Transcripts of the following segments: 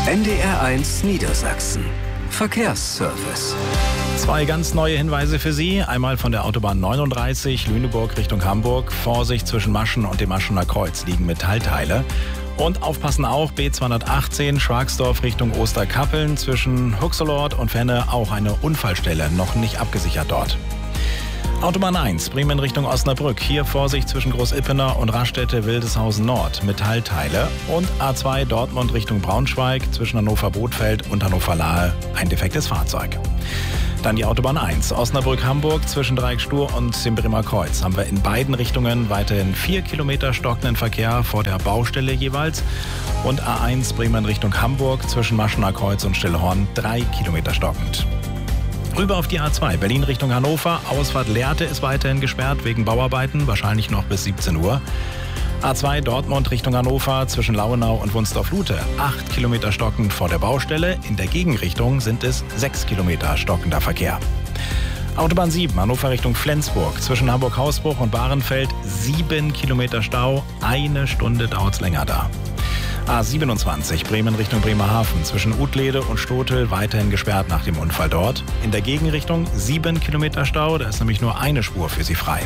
NDR1 Niedersachsen. Verkehrsservice. 2 ganz neue Hinweise für Sie. Einmal von der Autobahn 39 Lüneburg Richtung Hamburg. Vorsicht, zwischen Maschen und dem Maschener Kreuz liegen Metallteile. Und aufpassen auch, B218 Schwagsdorf Richtung Osterkappeln. Zwischen Huxelort und Fenne auch eine Unfallstelle, noch nicht abgesichert dort. Autobahn 1, Bremen Richtung Osnabrück. Hier Vorsicht zwischen Großippener und Raststätte Wildeshausen Nord. Metallteile. Und A2 Dortmund Richtung Braunschweig. Zwischen Hannover-Bothfeld und Hannover-Lahe ein defektes Fahrzeug. Dann die Autobahn 1, Osnabrück-Hamburg zwischen Dreieckstur und dem Bremer Kreuz. Haben wir in beiden Richtungen weiterhin 4 Kilometer stockenden Verkehr vor der Baustelle jeweils. Und A1 Bremen Richtung Hamburg zwischen Maschener Kreuz und Stillhorn 3 Kilometer stockend. Rüber auf die A2, Berlin Richtung Hannover. Ausfahrt Lehrte ist weiterhin gesperrt wegen Bauarbeiten, wahrscheinlich noch bis 17 Uhr. A2 Dortmund Richtung Hannover zwischen Lauenau und Wunstorf-Lute. 8 Kilometer stockend vor der Baustelle. In der Gegenrichtung sind es 6 Kilometer stockender Verkehr. Autobahn 7 Hannover Richtung Flensburg. Zwischen Hamburg-Hausbruch und Bahrenfeld 7 Kilometer Stau. 1 Stunde dauert es länger da. A27 Bremen Richtung Bremerhaven. Zwischen Utlede und Stotel weiterhin gesperrt nach dem Unfall dort. In der Gegenrichtung 7 Kilometer Stau. Da ist nämlich nur eine Spur für Sie frei.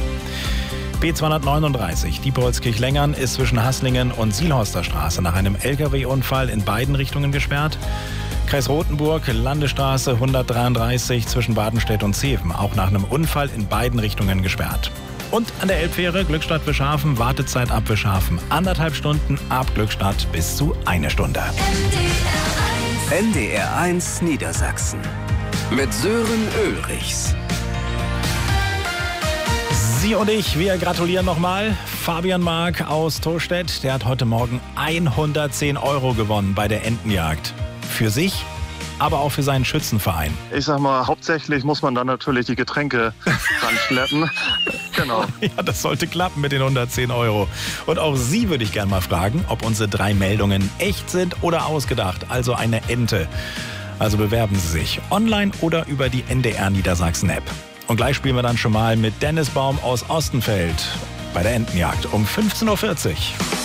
B239 Diepholzkirch-Lengern ist zwischen Hasslingen und Sielhorster Straße nach einem LKW-Unfall in beiden Richtungen gesperrt. Kreis Rothenburg, Landesstraße 133 zwischen Badenstedt und Zeven, auch nach einem Unfall in beiden Richtungen gesperrt. Und an der Elbfähre Glückstadt-Wischhafen, Wartezeit ab Wischhafen 1,5 Stunden, ab Glückstadt bis zu 1 Stunde. NDR1 Niedersachsen mit Sören Ulrichs. Sie und ich, wir gratulieren nochmal. Fabian Mark aus Tostedt, der hat heute Morgen 110 € gewonnen bei der Entenjagd. Für sich, aber auch für seinen Schützenverein. Ich sag mal, hauptsächlich muss man dann natürlich die Getränke ranschleppen. Genau. Ja, das sollte klappen mit den 110 €. Und auch Sie würde ich gerne mal fragen, ob unsere 3 Meldungen echt sind oder ausgedacht. Also eine Ente. Also bewerben Sie sich online oder über die NDR Niedersachsen App. Und gleich spielen wir dann schon mal mit Dennis Baum aus Ostenfeld bei der Entenjagd um 15:40 Uhr.